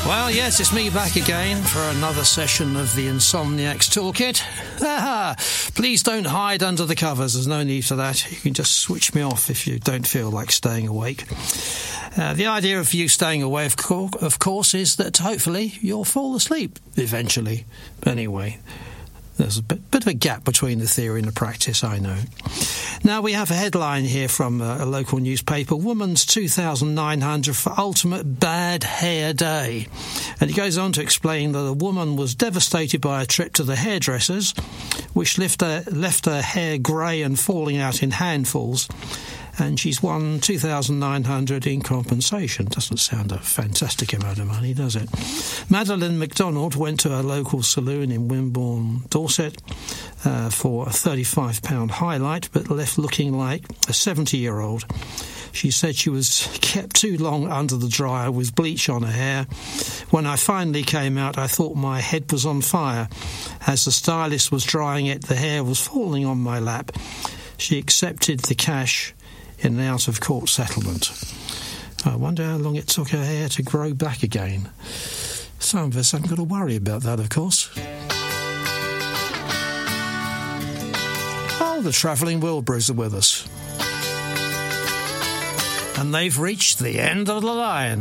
Well, yes, it's me back again for another session of the Insomniacs Toolkit. Please don't hide under the covers. There's no need for that. You can just switch me off if you don't feel like staying awake. The idea of you staying awake, of course, is that hopefully you'll fall asleep eventually. Anyway, there's a bit of a gap between the theory and the practice, I know. Now, we have a headline here from a local newspaper, Woman's 2,900 for Ultimate Bad Hair Day. And it goes on to explain that a woman was devastated by a trip to the hairdressers, which left her hair grey and falling out in handfuls. And she's won 2,900 in compensation. Doesn't sound a fantastic amount of money, does it? Madeline MacDonald went to her local saloon in Wimborne, Dorset, for a £35 highlight, but left looking like a 70-year-old. She said she was kept too long under the dryer with bleach on her hair. When I finally came out, I thought my head was on fire. As the stylist was drying it, the hair was falling on my lap. She accepted the cash in an out-of-court settlement. I wonder how long it took her hair to grow back again. Some of us haven't got to worry about that, of course. Oh, the travelling Wilburys are with us. And they've reached the end of the line.